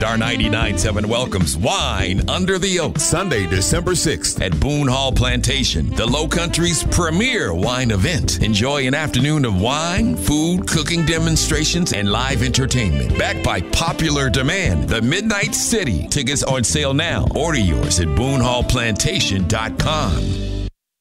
Star 99.7 welcomes Wine Under the Oak, Sunday, December 6th at Boone Hall Plantation, the Low Country's premier wine event. Enjoy an afternoon of wine, food, cooking demonstrations, and live entertainment. Backed by popular demand, the Midnight City. Tickets on sale now. Order yours at BooneHallPlantation.com.